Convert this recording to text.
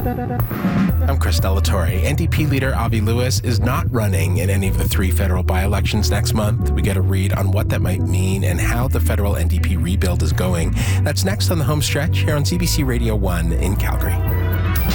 I'm Chris Delatorre. NDP leader Avi Lewis is not running in any of the 3 federal by-elections next month. We get a read on what that might mean and how the federal NDP rebuild is going. That's next on the home stretch here on CBC Radio 1 in Calgary.